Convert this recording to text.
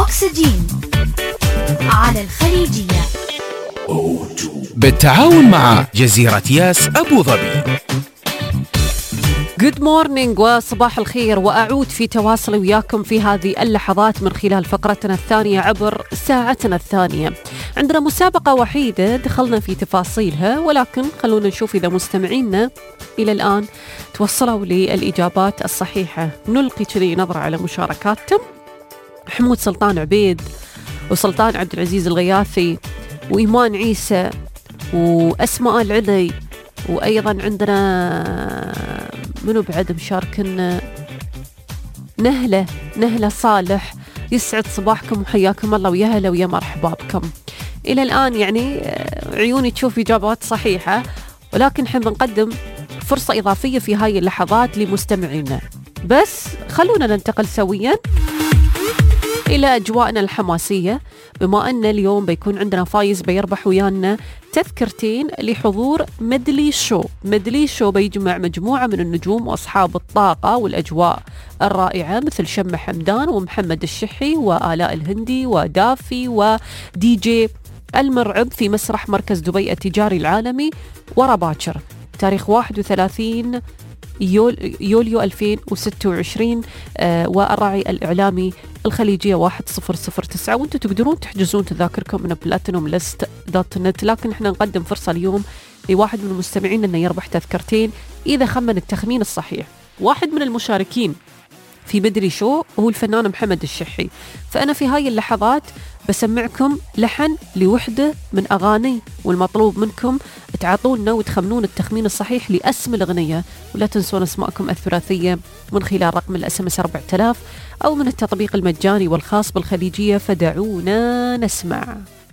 أكسجين على الخليجية بالتعاون مع جزيرة ياس أبو ظبي. Good morning وصباح الخير، وأعود في تواصلي وياكم في هذه اللحظات من خلال فقرتنا الثانية عبر ساعتنا الثانية. عندنا مسابقة وحيدة دخلنا في تفاصيلها، ولكن خلونا نشوف إذا مستمعينا إلى الآن توصلوا للإجابات الصحيحة. نلقي كذي نظرة على مشاركاتهم. حمود سلطان عبيد، وسلطان عبد العزيز الغياثي، وإيمان عيسى، وأسماء العلي، وأيضا عندنا منو بعد مشاركنا؟ نهلة صالح. يسعد صباحكم وحياكم الله، ويا هلا ويا مرحبا بكم. إلى الآن يعني عيوني تشوف إجابات صحيحة، ولكن حين بنقدم فرصة إضافية في هاي اللحظات لمستمعينا. بس خلونا ننتقل سويا إلى أجواءنا الحماسية، بما أن اليوم بيكون عندنا فايز بيربح ويانا تذكرتين لحضور ميدلي شو بيجمع مجموعة من النجوم وأصحاب الطاقة والأجواء الرائعة، مثل شمة حمدان ومحمد الشحي وآلاء الهندي ودافي ودي جي المرعب في مسرح مركز دبي التجاري العالمي ورا باكر، تاريخ 31 يوليو 2026. والراعي الإعلامي الخليجية 1009. وانتم تقدرون تحجزون تذاكركم من platinumlist.net، لكن احنا نقدم فرصة اليوم لواحد من المستمعين انه يربح تذكرتين إذا خمن التخمين الصحيح. واحد من المشاركين في مدري شو هو الفنان محمد الشحي، فأنا في هاي اللحظات بسمعكم لحن لوحدة من أغاني، والمطلوب منكم تعطونا وتخمنون التخمين الصحيح لاسم الأغنية، ولا تنسون اسماءكم الثلاثية من خلال رقم الSMS 4000 أو من التطبيق المجاني والخاص بالخليجية. فدعونا نسمع.